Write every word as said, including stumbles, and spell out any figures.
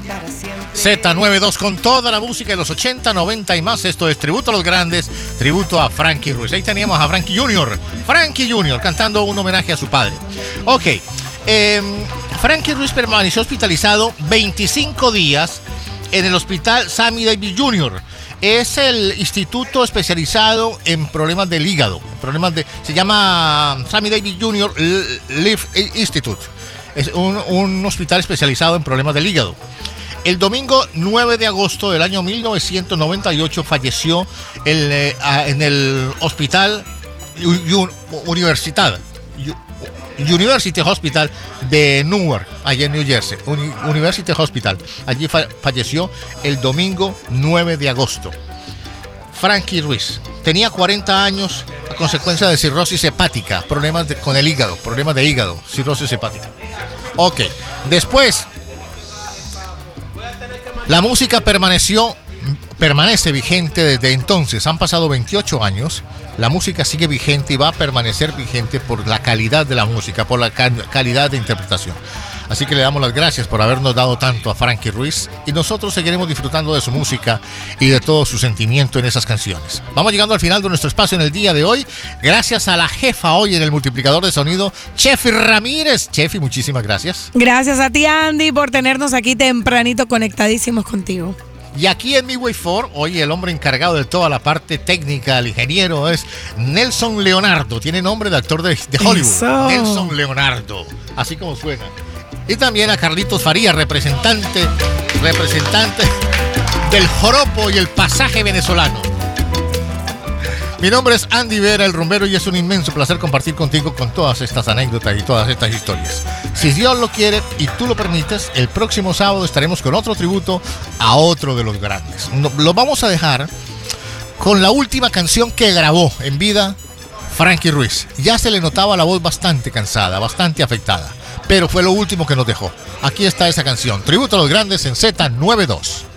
Z noventa y dos con toda la música de los ochenta, noventa y más. Esto es Tributo a los Grandes, tributo a Frankie Ruiz. Ahí teníamos a Frankie junior Frankie junior cantando un homenaje a su padre. Ok, eh, Frankie Ruiz permaneció hospitalizado veinticinco días en el hospital Sammy Davis junior Es el instituto especializado en problemas del hígado. Problemas de, se llama Sammy Davis junior Life Institute. Es un, un hospital especializado en problemas del hígado. El domingo nueve de agosto del año mil novecientos noventa y ocho falleció el, eh, en el hospital Universidad, University Hospital de Newark, allá en New Jersey. Uni, University Hospital. Allí fa- falleció el domingo nueve de agosto. Frankie Ruiz tenía cuarenta años a consecuencia de cirrosis hepática, problemas de, con el hígado, problemas de hígado, cirrosis hepática. Ok, después la música permaneció, permanece vigente desde entonces. Han pasado veintiocho años. La música sigue vigente y va a permanecer vigente por la calidad de la música, por la cal- calidad de interpretación. Así que le damos las gracias por habernos dado tanto a Frankie Ruiz y nosotros seguiremos disfrutando de su música y de todo su sentimiento en esas canciones. Vamos llegando al final de nuestro espacio en el día de hoy. Gracias a la jefa hoy en el multiplicador de sonido, Chefi Ramírez. Chefi, muchísimas gracias. Gracias a ti, Andy, por tenernos aquí tempranito conectadísimos contigo. Y aquí en Midway cuatro, hoy el hombre encargado de toda la parte técnica, el ingeniero, es Nelson Leonardo. Tiene nombre de actor de, de Hollywood. Eso. Nelson Leonardo, así como suena. Y también a Carlitos Farías, representante, representante del joropo y el pasaje venezolano. Mi nombre es Andy Vera, el rumbero, y es un inmenso placer compartir contigo con todas estas anécdotas y todas estas historias. Si Dios lo quiere y tú lo permites, el próximo sábado estaremos con otro tributo a otro de los grandes. Lo vamos a dejar con la última canción que grabó en vida Frankie Ruiz. Ya se le notaba la voz bastante cansada, bastante afectada, pero fue lo último que nos dejó. Aquí está esa canción, Tributo a los Grandes en Z noventa y dos.